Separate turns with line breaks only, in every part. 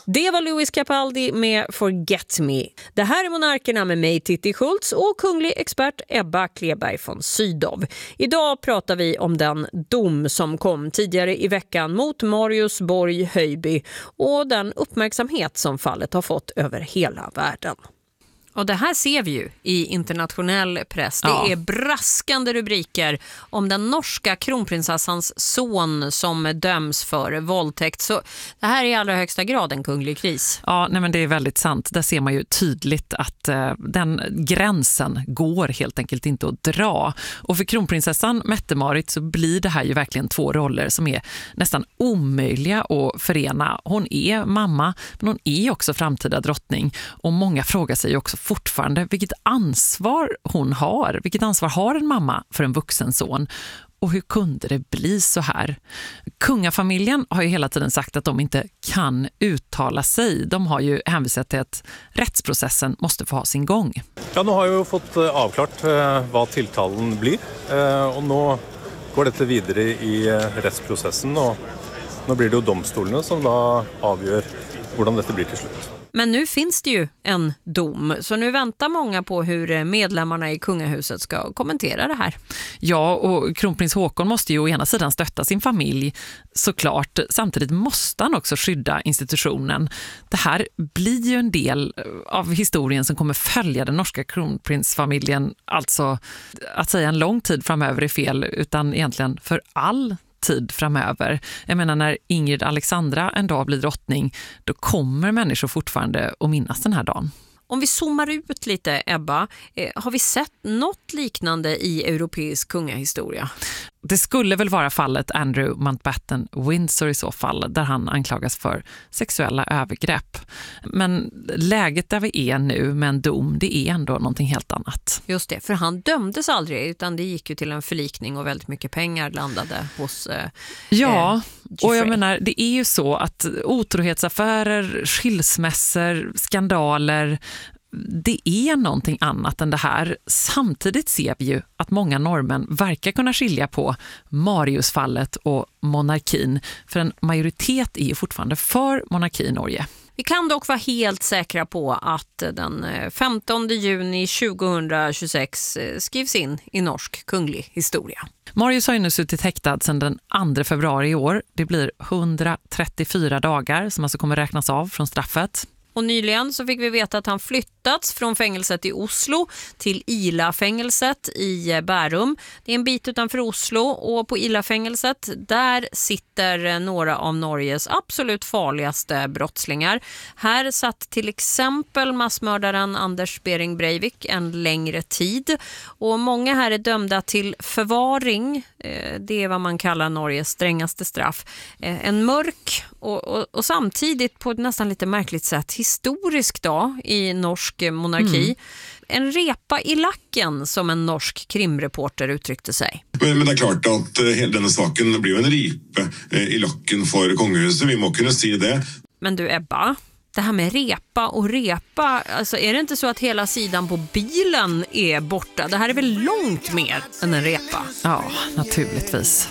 Det var Louis Capaldi med Forget Me. Det här är Monarkerna med mig, Titti Schultz, och kunglig expert Ebba Kleberg von Sydow. Idag pratar vi om den dom som kom tidigare i veckan mot Marius Borg Höjby och den uppmärksamhet som fallet har fått över hela världen. Och det här ser vi ju i internationell press. Det är braskande rubriker om den norska kronprinsessans son som döms för våldtäkt. Så det här är i allra högsta grad en kunglig kris.
Ja, nej, men det är väldigt sant. Där ser man ju tydligt att den gränsen går helt enkelt inte att dra. Och för kronprinsessan Mette-Marit så blir det här ju verkligen två roller som är nästan omöjliga att förena. Hon är mamma, men hon är också framtida drottning. Och många frågar sig också fortfarande vilket ansvar hon har. Vilket ansvar har en mamma för en vuxen son? Och hur kunde det bli så här? Kungafamiljen har ju hela tiden sagt att de inte kan uttala sig. De har ju hänvisat till att rättsprocessen måste få ha sin gång.
Ja, nu har jag ju fått avklart vad tilltalen blir. Och nu går det vidare i rättsprocessen. Och nu blir det ju domstolarna som då avgör hur detta blir till slut.
Men nu finns det ju en dom, så nu väntar många på hur medlemmarna i kungahuset ska kommentera det här.
Ja, och kronprins Håkon måste ju å ena sidan stötta sin familj såklart. Samtidigt måste han också skydda institutionen. Det här blir ju en del av historien som kommer följa den norska kronprinsfamiljen. Alltså, att säga en lång tid framöver är fel, utan egentligen för all tid framöver. Jag menar, när Ingrid Alexandra en dag blir drottning, då kommer människor fortfarande att minnas den här dagen.
Om vi zoomar ut lite, Ebba, har vi sett något liknande i europeisk kungahistoria?
Det skulle väl vara fallet Andrew Mountbatten Windsor i så fall, där han anklagas för sexuella övergrepp. Men läget där vi är nu med en dom, det är ändå någonting helt annat.
Just det, för han dömdes aldrig, utan det gick ju till en förlikning och väldigt mycket pengar landade hos
Ja,
Geoffrey.
Och jag menar, det är ju så att otrohetsaffärer, skilsmässor, skandaler, det är någonting annat än det här. Samtidigt ser vi ju att många norrmän verkar kunna skilja på Mariusfallet och monarkin. För en majoritet är ju fortfarande för monarki i Norge.
Vi kan dock vara helt säkra på att den 15 juni 2026 skrivs in i norsk kunglig historia.
Marius har ju nu suttit häktad sedan den 2 februari i år. Det blir 134 dagar som alltså kommer räknas av från straffet.
Och nyligen så fick vi veta att han flyttats från fängelset i Oslo till Ila-fängelset i Bærum. Det är en bit utanför Oslo, och på Ila-fängelset där sitter några av Norges absolut farligaste brottslingar. Här satt till exempel massmördaren Anders Behring Breivik en längre tid. Och många här är dömda till förvaring. Det är vad man kallar Norges strängaste straff. En mörk och samtidigt på ett nästan lite märkligt sätt historisk dag i norsk monarki. En repa i lacken, som en norsk krimreporter uttryckte sig.
Men det är klart att hela den saken blir en ripe i lacken för kungahuset. Vi må kunna se det.
Men du, Ebba, det här med repa och repa, alltså är det inte så att hela sidan på bilen är borta? Det här är väl långt mer än en repa?
Ja, naturligtvis.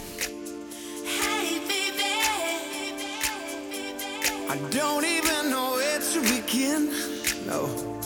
I don't even know it's a weekend. No.